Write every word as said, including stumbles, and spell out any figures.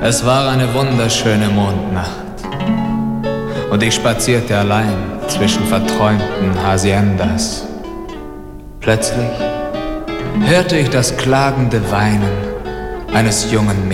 Es war eine wunderschöne Mondnacht und ich spazierte allein zwischen verträumten Haciendas. Plötzlich hörte ich das klagende Weinen eines jungen Mädchens.